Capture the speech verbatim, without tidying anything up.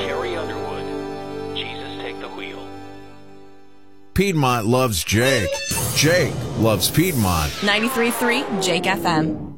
Carrie Underwood. Jesus, take the wheel. Piedmont loves Jake. Jake loves Piedmont. ninety-three point three Jake F M.